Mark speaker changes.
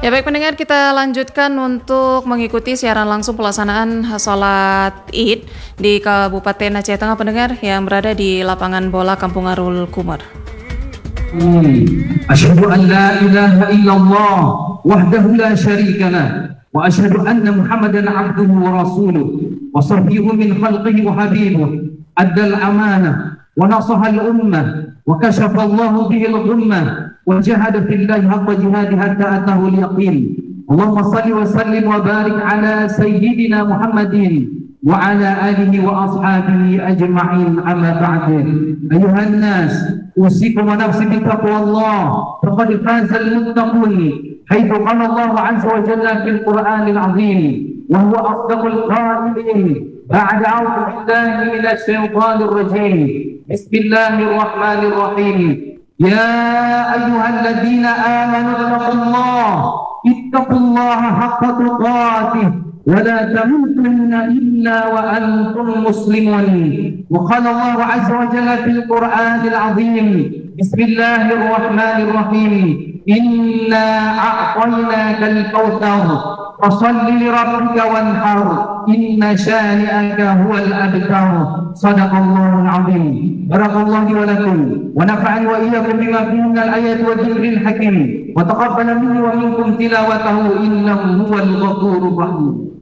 Speaker 1: Ya baik pendengar, kita lanjutkan untuk mengikuti siaran langsung pelaksanaan sholat Id di Kabupaten Aceh Tengah pendengar yang berada di lapangan bola Kampung Arul Kumar.
Speaker 2: Asyhadu an la ilaha illallah wahdahu la syarika lah wa asyhadu anna Muhammadan abduhu wa rasuluh wa safiyuhu min khalqihi wa habibuh addal amanah wa nasaha al-ummah wa kashafa Allahu bihi al-ghummah wa jahada fillahi haqqa jihadi hatta atahu al-yaqin. Allahumma salli wa sallim wa barik ala sayyidina Muhammadin wa ala alihi wa ashabihi ajma'in, amma ba'du. Ayuhan nas, usikum wa nafsi bi taqwallah faqad faza al-muttaqun haitsu qala Allah 'azza wa jalla fil Qur'anil 'azim wa huwa asdaqul qa'ilin ba'da a'udzu billahi minasy syaithanir rajim. Bismillahir rahmanir rahim. Ya ayyuhalladzina amanu ittaqullaha haqqa tuqatih ولا تموتن إلا وأنتم مسلمون. وقال الله عز وجل في القرآن العظيم بسم الله الرحمن الرحيم إنا أعطيناك الكوثر فصل لربك وانحر إن شانئك هو الأبتر. صدق الله العظيم. بارك الله لي ولكم ونفعني وإياكم بما فيه من الآيات والذكر الحكيم وتقبل مني ومنكم تلاوته إنه هو الغفور الرحيم.